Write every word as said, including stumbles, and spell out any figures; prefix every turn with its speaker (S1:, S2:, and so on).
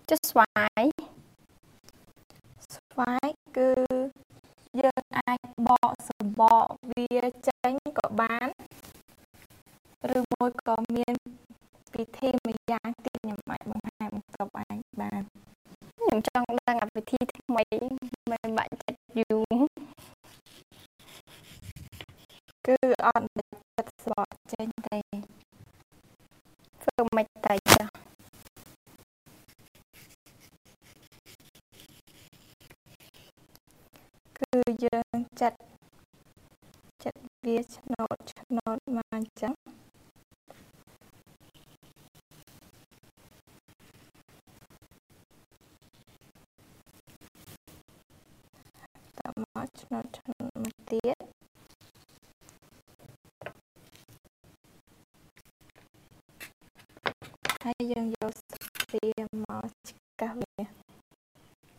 S1: ចុះស្វាយស្វាយគឺយើងអាចបកសំបកវាចេញក៏បានឬមួយក៏មានវិធីមួយយ៉ាងទៀតខ្ញុំអាចបង្ហាញបន្តអាចបានខ្ញុំចង់ដឹងវិធីថ្មីមិនបាច់ចិត្តយូរគឺអត់បាច់ចិត្តស្បកចេញទេធ្វើមិនតែចាស់គឺយើងចាត់ចាត់វាឆ្នោតឆ្នោតមកអញ្ចឹងតមកឆ្នោតឆ្នោតមកទៀតហើយយើងយកស្ទាមកឆ្កាស់វា